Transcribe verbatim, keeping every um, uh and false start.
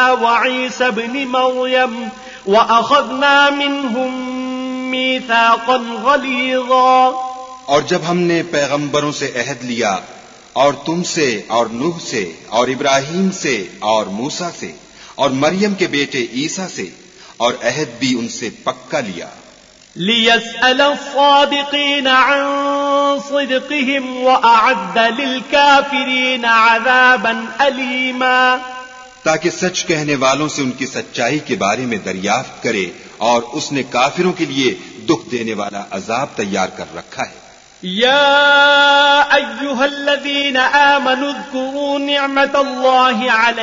वईसा इब्न मरियम वअखज़ना मिनहुम मीसाक़न गलीज़ा। और जब हमने पैगंबरों से अहद लिया और तुमसे और नूह से और इब्राहीम से और मूसा से और मरियम के बेटे ईसा से, और अहद भी उनसे पक्का लिया। लियस्अल अस्सादिक़ीन अन सिद्क़िहिम वअअद्द लिलकाफ़िरीन अज़ाबन अलीमा, ताकि सच कहने वालों से उनकी सच्चाई के बारे में दरियाफ्त करे, और उसने काफिरों के लिए दुख देने वाला अजाब तैयार कर रखा है। या अय्युहल्लज़ीना आमनू ज़्कुरू निअमतल्लाहि अलैकुम